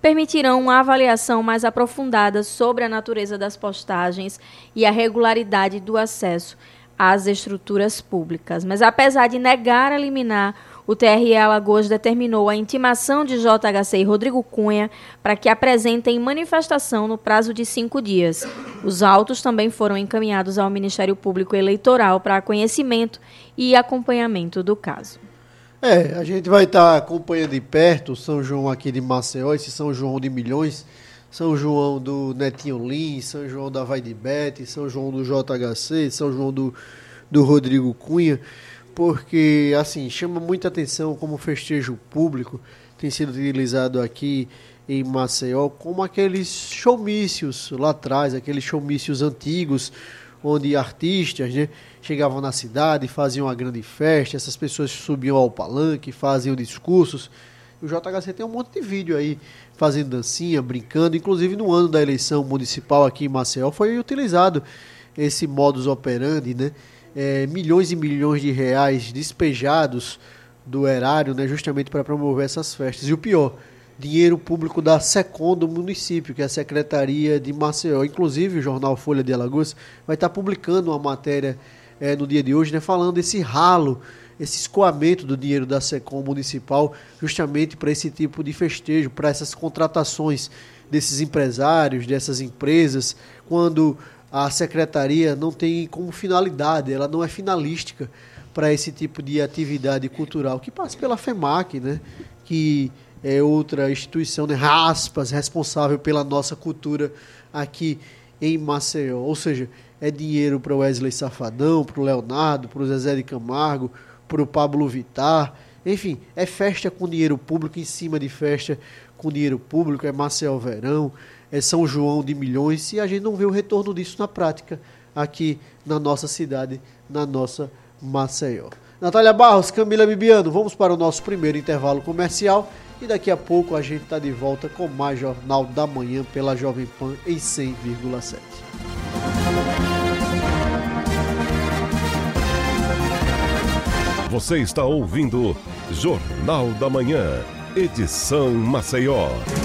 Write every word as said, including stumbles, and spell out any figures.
permitirão uma avaliação mais aprofundada sobre a natureza das postagens e a regularidade do acesso às estruturas públicas. Mas, apesar de negar a liminar, o T R E Alagoas determinou a intimação de J H C e Rodrigo Cunha para que apresentem manifestação no prazo de cinco dias. Os autos também foram encaminhados ao Ministério Público Eleitoral para conhecimento e acompanhamento do caso. É, a gente vai estar acompanhando de perto o São João aqui de Maceió, esse São João de Milhões, São João do Netinho Lins, São João da Vai de Bete, São João do J H C, São João do, do Rodrigo Cunha, porque, assim, chama muita atenção como o festejo público tem sido utilizado aqui em Maceió, como aqueles showmícios lá atrás, aqueles showmícios antigos, onde artistas, né, chegavam na cidade, faziam uma grande festa, essas pessoas subiam ao palanque, faziam discursos. O J H C tem um monte de vídeo aí, fazendo dancinha, brincando, inclusive no ano da eleição municipal aqui em Maceió foi utilizado esse modus operandi, né? É, milhões e milhões de reais despejados do erário, né, justamente para promover essas festas. E o pior, dinheiro público da SECOM do município, que é a Secretaria de Maceió. Inclusive, o jornal Folha de Alagoas vai estar publicando uma matéria é, no dia de hoje, né, falando desse ralo, esse escoamento do dinheiro da SECOM municipal, justamente para esse tipo de festejo, para essas contratações desses empresários, dessas empresas, quando a secretaria não tem como finalidade, ela não é finalística para esse tipo de atividade cultural, que passa pela FEMAC, né, que é outra instituição, né, aspas, responsável pela nossa cultura aqui em Maceió. Ou seja, é dinheiro para o Wesley Safadão, para o Leonardo, para o Zezé de Camargo, para o Pablo Vittar, enfim, é festa com dinheiro público, em cima de festa com dinheiro público, é Maceió Verão, é São João de Milhões, e a gente não vê o retorno disso na prática aqui na nossa cidade, na nossa Maceió. Natália Barros, Camila Bibiano, vamos para o nosso primeiro intervalo comercial e daqui a pouco a gente está de volta com mais Jornal da Manhã pela Jovem Pan em cem vírgula sete. Você está ouvindo Jornal da Manhã, edição Maceió.